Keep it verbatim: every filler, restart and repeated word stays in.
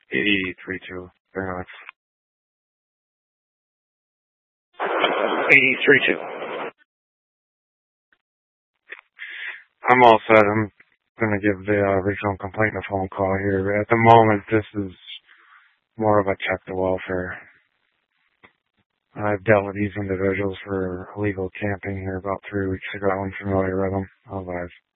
eighty-three two. Very much. eighty-three two. I'm all set. I'm going to give the uh, regional complaint a phone call here. At the moment, this is more of a check to welfare. I've dealt with these individuals for illegal camping here about three weeks ago. I'm familiar with them. I've